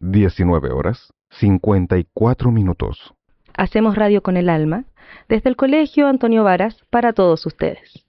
19 horas 54 minutos. Hacemos radio con el alma, desde el Colegio Antonio Varas para todos ustedes.